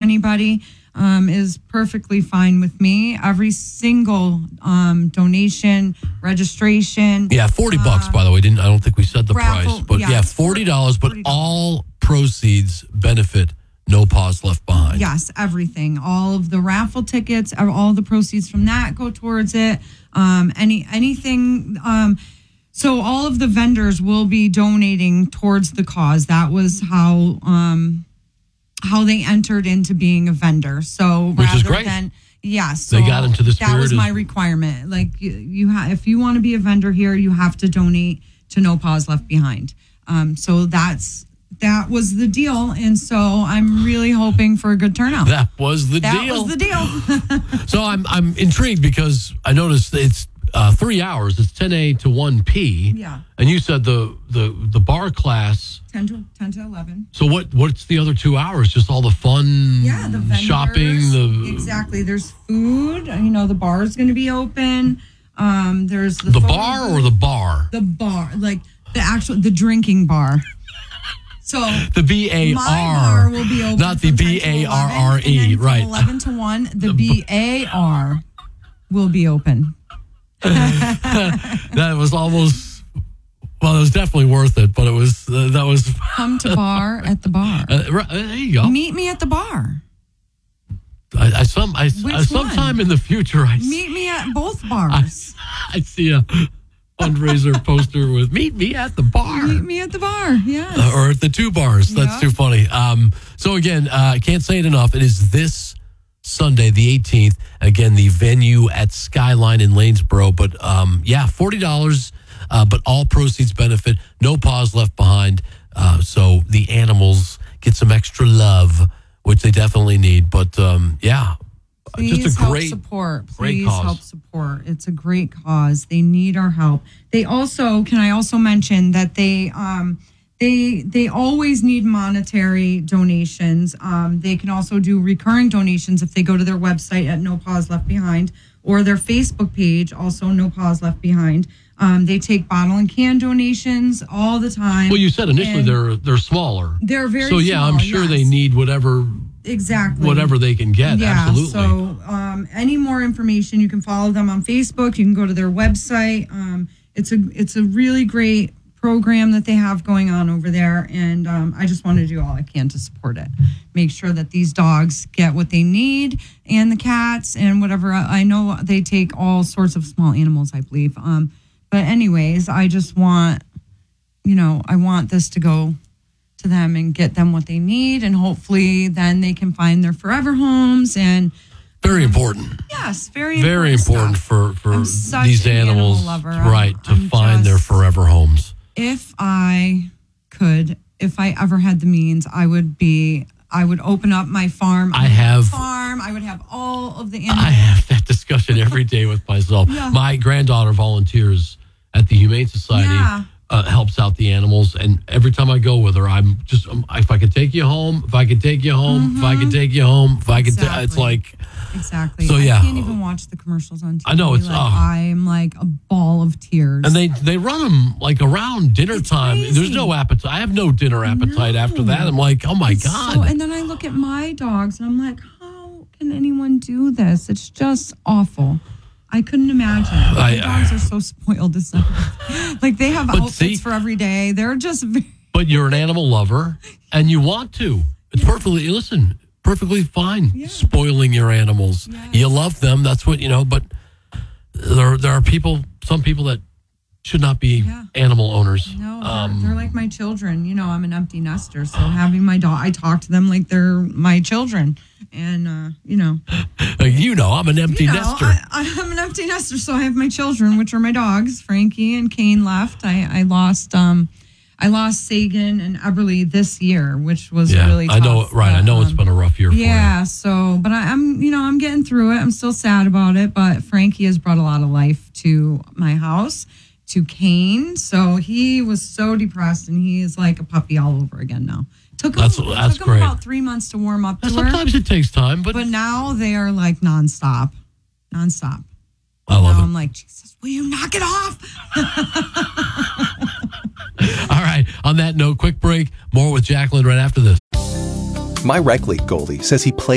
anybody is perfectly fine with me. Every single donation, registration. Yeah, $40, by the way. I don't think we said the raffle, price. But yeah, $40, but all proceeds benefit No Paws Left Behind. Yes, everything. All of the raffle tickets, all the proceeds from that go towards it. Anything. So all of the vendors will be donating towards the cause. That was how they entered into being a vendor. So which is great. So they got into the spirit. That was my requirement. Like if you want to be a vendor here, you have to donate to No Paws Left Behind. So that was the deal, and so I'm really hoping for a good turnout. That was the deal. So I'm intrigued because I noticed it's 3 hours. It's 10 a to 1 p. Yeah. And you said the bar class 10 to 11. So what's the other 2 hours? Just all the fun, the vendors, shopping, exactly. There's food. The bar is going to be open. There's the bar or the bar. The bar, like the drinking bar. So the BAR. My bar will be open, not the BARRE, right? 11 to 1. The BAR will be open. That was almost. Well, it was definitely worth it, but that was. Come to bar at the bar. There you go. Meet me at the bar. Sometime in the future, meet me at both bars. I see a fundraiser poster with "Meet me at the bar." Meet me at the bar, yes. Or at the two bars. That's too funny. So again, I can't say it enough. It is this Sunday, the 18th. Again, the venue at Skyline in Lanesboro. But $40. But all proceeds benefit No Paws Left Behind. So the animals get some extra love, which they definitely need. But Please just a help great support. Please help support. It's a great cause. They need our help. Can I also mention that they always need monetary donations. They can also do recurring donations if they go to their website at No Paws Left Behind or their Facebook page, also No Paws Left Behind. They take bottle and can donations all the time. Well, you said initially they're smaller. They're very small. So small, I'm sure they need whatever they can get. Yeah, absolutely. So any more information, you can follow them on Facebook. You can go to their website. It's a really great program that they have going on over there, and I just want to do all I can to support it. Make sure that these dogs get what they need, and the cats, and whatever. I know they take all sorts of small animals, I believe. But anyways, I just want, I want this to go to them and get them what they need, and hopefully then they can find their forever homes. And very important. Yes, very important for these animals, right? To find their forever homes. If I ever had the means, I would open up my farm. I would have all of the animals. I have that discussion every day with myself. Yeah. My granddaughter volunteers at the Humane Society, helps out the animals. And every time I go with her, I'm just, if I could take you home, if I could take you home, if I could take you home, if I could, it's like. Exactly. So, I can't even watch the commercials on TV. I know. I'm like a ball of tears. And they run them like around dinner time. Crazy. There's no appetite. I have no dinner appetite after that. I'm like, oh my God. And then I look at my dogs and I'm like, how can anyone do this? It's just awful. I couldn't imagine. My dogs are so spoiled. Like they have outfits for every day. They're just. But you're an animal lover and you want to. It's perfectly fine spoiling your animals. Yes. You love them. That's what, but there are some people that should not be animal owners. No, they're like my children. I'm an empty nester. So having my dog, I talk to them like they're my children. And, I'm an empty nester. I'm an empty nester. So I have my children, which are my dogs. Frankie and Kane left. I lost Sagan and Eberly this year, which was really tough. I know, right. I know it's been a rough year for you. Yeah, so, but I'm getting through it. I'm still sad about it, but Frankie has brought a lot of life to my house, to Kane. So he was so depressed, and he is like a puppy all over again now. Took him about 3 months to warm up to her. Sometimes it takes time, but now they are like nonstop. I love it. I'm like, Jesus, will you knock it off? All right. On that note, quick break. More with Jacqueline right after this. My rec league goalie says he plays